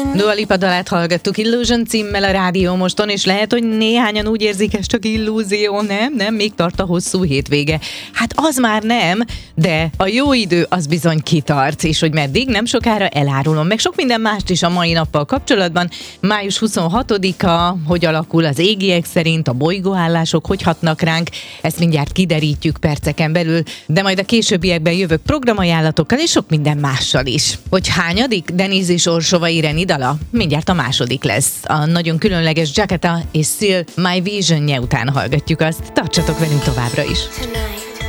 Dua Lipa dalát hallgattuk Illusion címmel a Rádió Moston, és lehet, hogy néhányan úgy érzik, ez csak illúzió, nem, még tart a hosszú hétvége. Hát az már nem, de a jó idő az bizony kitart, és hogy meddig, nem sokára elárulom, meg sok minden mást is a mai nappal kapcsolatban. Május 26-a, hogy alakul az égiek szerint, a bolygóállások hogy hatnak ránk, ezt mindjárt kiderítjük perceken belül, de majd a későbbiekben jövök programajánlatokkal és sok minden mással is. Hogy hányadik Denise és Orsova Ireni dala? Mindjárt a második lesz. A nagyon különleges Jacquetta és Seal My Vision-je után hallgatjuk azt. Tartsatok velünk továbbra is! Tonight.